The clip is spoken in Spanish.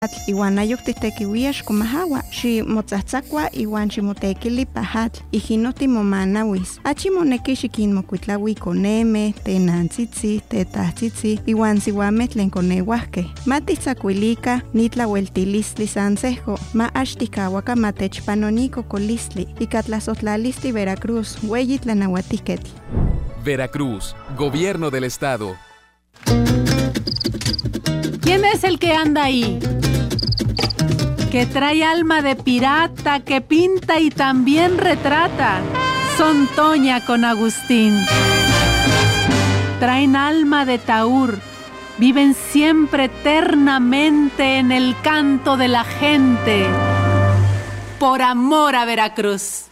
Iwan ayuktitekiwiax komahawa, xi motzatzakua iwan xi motekili pajatl, ijinoti momanawis. Achi moneki xikinmokuitlawi koneme, tenantzitzi, tetahtzitzi, iwan siwameh tlen koneuahkeh. Matitzakuilika nitlaueltilistli sansejko, ma axtikawaka matechpanoni kokolistli, ika tlasohtlalistli Veracruz, ueyi tlanauatihketl. Veracruz, Gobierno del Estado. ¿Quién es el que anda ahí? Que trae alma de pirata, que pinta y también retrata. Son Toña con Agustín. Traen alma de taur, viven siempre eternamente en el canto de la gente. Por amor a Veracruz.